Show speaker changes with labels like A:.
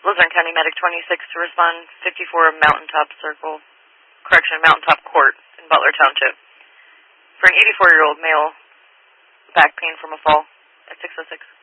A: Luzerne County Medic 26 to respond, 54 Mountaintop Mountaintop Court in Butler Township. For an 84-year-old male, back pain from a fall at 6:06.